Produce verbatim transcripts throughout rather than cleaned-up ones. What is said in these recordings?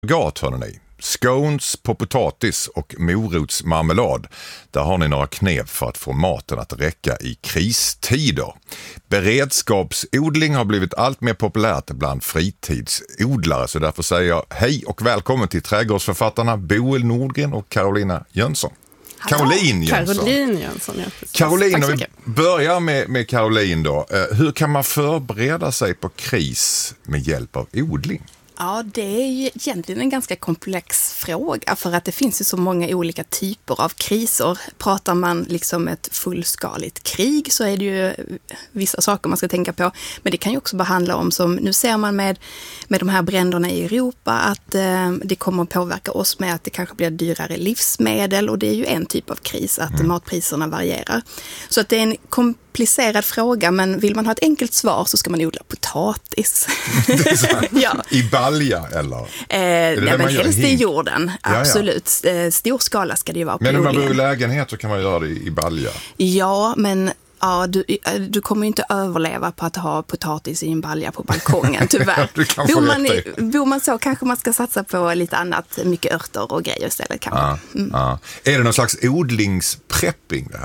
Gat hörde ni. Scones på potatis och morotsmarmelad. Där har ni några knep för att få maten att räcka i kristider. Beredskapsodling har blivit allt mer populärt bland fritidsodlare. Så därför säger jag hej och välkommen till trädgårdsförfattarna Boel Nordgren och Carolina Jönsson. Caroline Jönsson. Caroline Jönsson, ja, precis. Caroline, om vi börjar med, med Caroline då. Hur kan man förbereda sig på kris med hjälp av odling? Ja, det är ju egentligen en ganska komplex fråga för att det finns ju så många olika typer av kriser. Pratar man liksom ett fullskaligt krig så är det ju vissa saker man ska tänka på. Men det kan ju också bara handla om, som nu ser man med, med de här bränderna i Europa, att eh, det kommer att påverka oss med att det kanske blir dyrare livsmedel, och det är ju en typ av kris, att mm. matpriserna varierar. Så att det är en komplicerad fråga, men vill man ha ett enkelt svar så ska man odla potatis. Ja. I balja eller? Eh, nej, men helst i jorden, absolut. Ja, ja. Stor skala ska det ju vara på. Men om man bor i lägenhet så kan man göra det i balja? Ja, men ja, du, du kommer ju inte överleva på att ha potatis i en balja på balkongen, tyvärr. bor, man i, bor man så kanske man ska satsa på lite annat, mycket örter och grejer istället kanske. Ja, mm. ja. Är det någon slags odlingsprepping det här?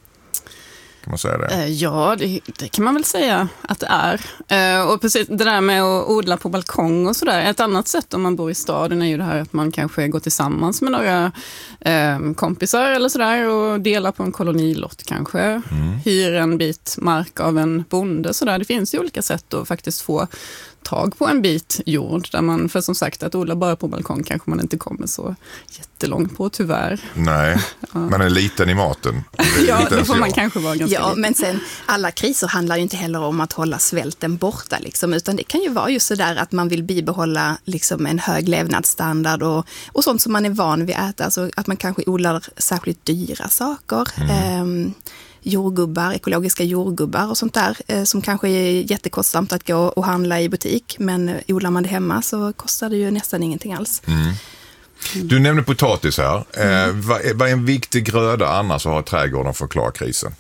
Kan man säga det? Ja, det, det kan man väl säga att det är. Och precis det där med att odla på balkong och sådär. Ett annat sätt om man bor i staden är ju det här att man kanske går tillsammans med några eh, kompisar eller sådär och delar på en kolonilott kanske. Mm. Hyr en bit mark av en bonde sådär. Det finns ju olika sätt att faktiskt få tag på en bit jord där man, för som sagt, att odla bara på balkong kanske man inte kommer så jättelångt på, tyvärr. Nej, ja. Man är liten i maten. Ja, då får man jag. kanske vara ganska Ja, liten. Men sen, alla kriser handlar ju inte heller om att hålla svälten borta, liksom, utan det kan ju vara just så där att man vill bibehålla liksom en hög levnadsstandard och, och sånt som man är van vid att äta, alltså att man kanske odlar särskilt dyra saker. Mm. Ehm, jordgubbar, ekologiska jordgubbar och sånt där eh, som kanske är jättekostsamt att gå och handla i butik, men odlar man det hemma så kostar det ju nästan ingenting alls. Mm. Du nämnde potatis här. Mm. Eh, vad, är, vad är en viktig gröda annars att ha i trädgården för att klara krisen?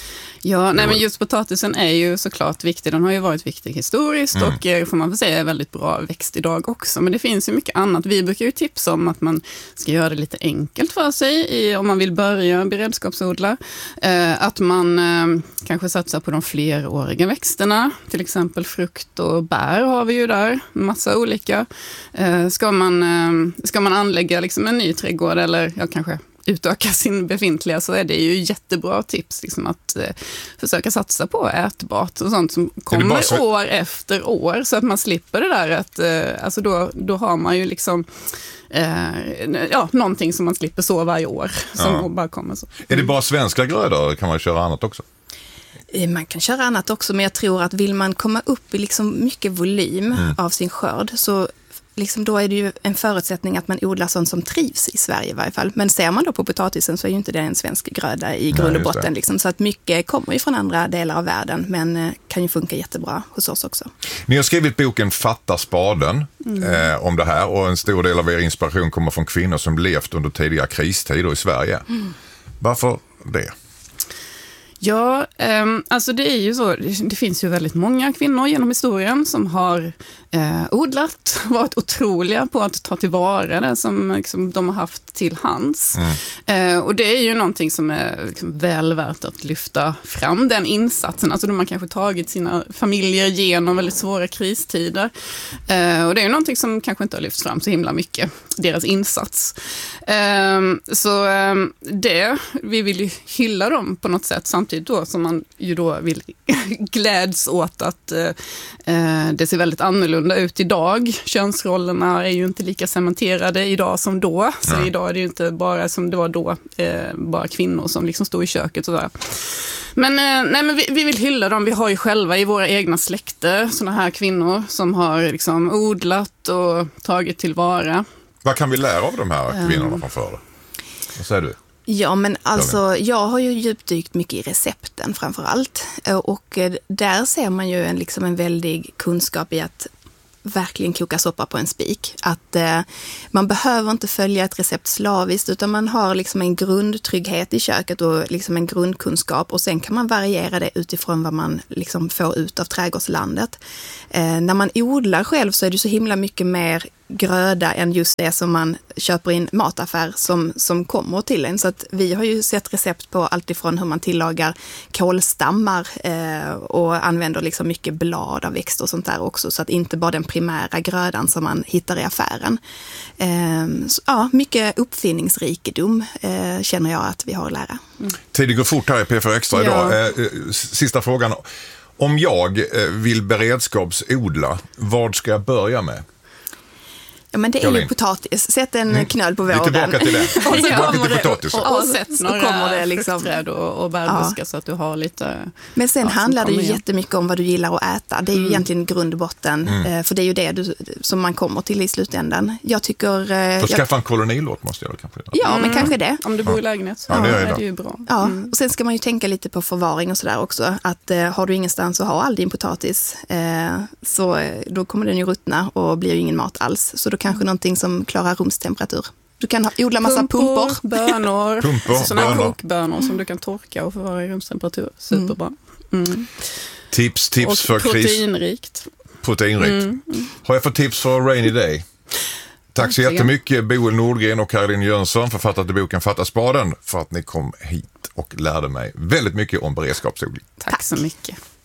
Ja, nej, men just potatisen är ju såklart viktig. Den har ju varit viktig historiskt mm. och får man väl säga är väldigt bra växt idag också. Men det finns ju mycket annat. Vi brukar ju tipsa om att man ska göra det lite enkelt för sig i, om man vill börja beredskapsodla. Eh, att man eh, kanske satsar på de fleråriga växterna. Till exempel frukt och bär har vi ju där. Massa olika. Eh, ska man, eh, ska man anlägga liksom en ny trädgård eller ja, kanske utöka sin befintliga, så är det ju jättebra tips liksom, att eh, försöka satsa på ätbart och sånt som kommer så... år efter år, så att man slipper det där att eh, alltså då, då har man ju liksom eh, ja, någonting som man slipper så varje år som ja. bara kommer så. Mm. Är det bara svenska grödor? Kan man köra annat också? Man kan köra annat också, men jag tror att vill man komma upp i liksom mycket volym mm. av sin skörd, så liksom då är det ju en förutsättning att man odlar sånt som trivs i Sverige i varje fall. Men ser man då på potatisen så är ju inte det en svensk gröda i grund och botten. Liksom. Så att mycket kommer ju från andra delar av världen, men kan ju funka jättebra hos oss också. Ni har skrivit boken Fatta spaden mm. eh, om det här, och en stor del av er inspiration kommer från kvinnor som levt under tidiga kristider i Sverige. Mm. Varför det? Ja, eh, alltså det är ju så, det finns ju väldigt många kvinnor genom historien som har eh, odlat, varit otroliga på att ta tillvara det som liksom, de har haft till hands. Mm. Eh, och det är ju någonting som är liksom, väl värt att lyfta fram, den insatsen. Alltså de har kanske tagit sina familjer genom väldigt svåra kristider. Eh, och det är ju någonting som kanske inte har lyfts fram så himla mycket, deras insats. Eh, så eh, det, vi vill ju hylla dem på något sätt, samtidigt då som man ju då vill gläds åt att eh, det ser väldigt annorlunda ut idag. Könsrollerna är ju inte lika cementerade idag som då. Så ja. Idag är det ju inte bara som det var då, eh, bara kvinnor som liksom står i köket och sådär. Men, eh, nej, men vi, vi vill hylla dem. Vi har ju själva i våra egna släkter såna här kvinnor som har liksom odlat och tagit tillvara. Vad kan vi lära av de här kvinnorna um, från förr? Vad säger du? Ja, men alltså jag har ju djupdykt mycket i recepten framför allt, och där ser man ju en, liksom en väldig kunskap i att verkligen koka soppa på en spik. Att eh, man behöver inte följa ett recept slaviskt, utan man har liksom en grundtrygghet i köket och liksom en grundkunskap, och sen kan man variera det utifrån vad man liksom får ut av trädgårdslandet. Eh, när man odlar själv så är det så himla mycket mer gröda än just det som man köper i en mataffär som, som kommer till en. Så att vi har ju sett recept på allt ifrån hur man tillagar kålstammar eh, och använder liksom mycket blad av växter och sånt där också. Så att inte bara den primära grödan som man hittar i affären. Eh, så, ja, mycket uppfinningsrikedom eh, känner jag att vi har att lära. Mm. Tiden går fort här i P fyra Extra idag. Ja. Eh, sista frågan. Om jag vill beredskapsodla, vad ska jag börja med? Ja, men det är Caroline. ju potatis. Sätt en mm. knöl på vågen. Vi är tillbaka till det. Och så tillbaka kommer till det, potatis. och, och, och sätt några kommer det liksom. fruktträd och, och bärbuskar ja. Så att du har lite... Men sen ja, handlar det ju igen. jättemycket om vad du gillar att äta. Det är ju mm. egentligen grund och botten. Mm. För det är ju det du, som man kommer till i slutändan. Jag tycker... För jag... skaffa en kolonilåt måste jag då kanske. Ja, mm. men kanske det. Om du bor i lägenhet så ja, det är, är det ju bra. Ja, mm. och sen ska man ju tänka lite på förvaring och sådär också. Att eh, har du ingenstans att ha all din potatis eh, så eh, då kommer den ju ruttna och blir ju ingen mat alls. Så då kanske någonting som klarar rumstemperatur. Du kan ha, odla massa pumpor. Pumpor, bönor, pumpor, sådana bönor. kokbönor som du kan torka och förvara i rumstemperatur. Superbra. Mm. Tips, tips och för kris. proteinrikt. Proteinrikt. Mm. Mm. Har jag fått tips för Rainy Day? Tack så jättemycket Boel Nordgren och Caroline Jönsson, författare till boken Fatta spaden, för att ni kom hit och lärde mig väldigt mycket om beredskapsodling. Tack, Tack så mycket.